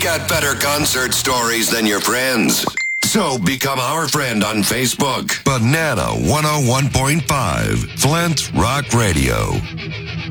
got better concert stories than your friends. So become our friend on Facebook. Banana 101.5, Flint Rock Radio.